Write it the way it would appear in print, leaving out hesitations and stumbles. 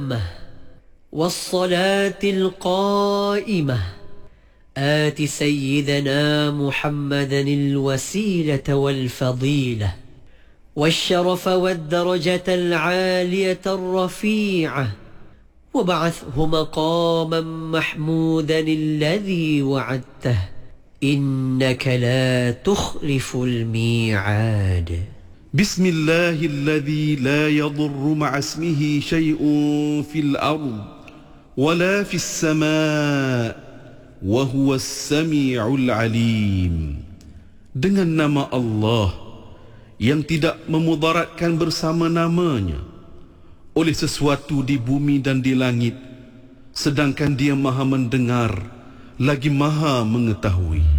التامة والصلاة القائمة آت سيدنا محمدا الوسيلة والفضيلة والشرف والدرجة العالية الرفيعة وبعثه مقاما محمودا الذي وعدته إنك لا تخلف الميعاد. بسم الله الذي لا يضر مع اسمه شيء في الأرض ولا في السماء وهو السميع العليم. Dengan nama Allah yang tidak memudaratkan bersama namanya oleh sesuatu di bumi dan di langit, sedangkan Dia Maha mendengar lagi Maha mengetahui.